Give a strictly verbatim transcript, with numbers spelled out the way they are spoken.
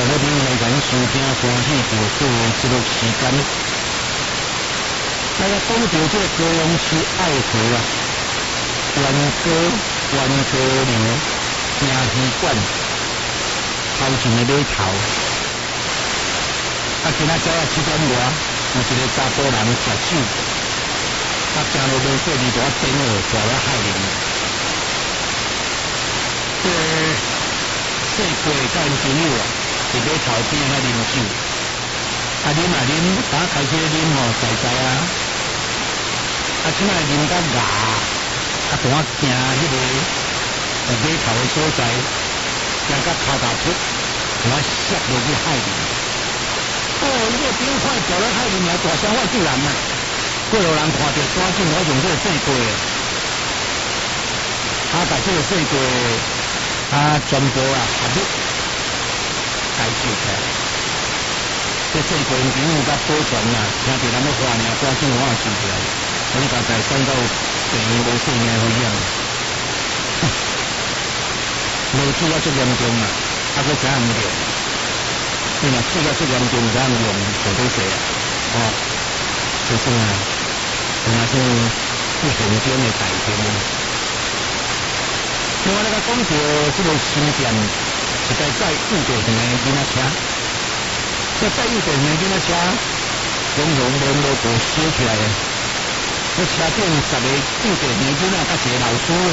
那边来咱收听欢喜着做节目时间。大家讲到这个高雄市爱河啊，元歌元歌流城戏馆头前的码头，啊，今仔早啊七点外，有一个查甫人食酒，啊，行路落过二大点哦，大了海面。这细过甲因朋友啊，伫码头边遐啉酒，啊啉啊啉，打开始啉吼，在在啊，啊即摆啉到牙，啊同我行迄个码头的所在，行到骹踏出，同我摔落去海里。哦，你个冰块掉落海里面，大声我救人啊！过路人看到，赶紧我用这个细过的，啊把这个细过啊全部啊合力解救起来。这细过因朋友甲保全啊，听到人要喊呢，赶紧我也救起来，我甲财产到病院无性命危险。落水啊足严重啊，啊佫啥毋着？你若水啊足严重，啥毋用做多势啊？哦，就算啊，就那是不现间的代天啊。另外，咱讲到这个新店一台载幼稚园的囡仔车，这载幼稚园的囡仔车，总共连路部烧起来的。这车顶十个幼稚园的囡仔，甲一个老师